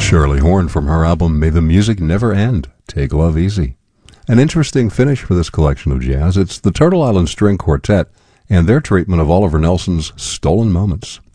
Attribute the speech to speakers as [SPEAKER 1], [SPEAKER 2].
[SPEAKER 1] Shirley Horn from her album May the Music Never End, Take Love Easy. An interesting finish for this collection of jazz. It's the Turtle Island String Quartet and their treatment of Oliver Nelson's Stolen Moments.